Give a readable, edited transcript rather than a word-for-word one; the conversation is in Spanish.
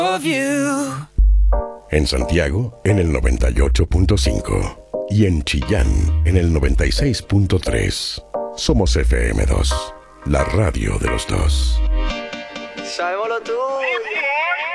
En Santiago, en el 98.5. Y en Chillán, en el 96.3. Somos FM2, la radio de los dos. Sabemos lo tuyo.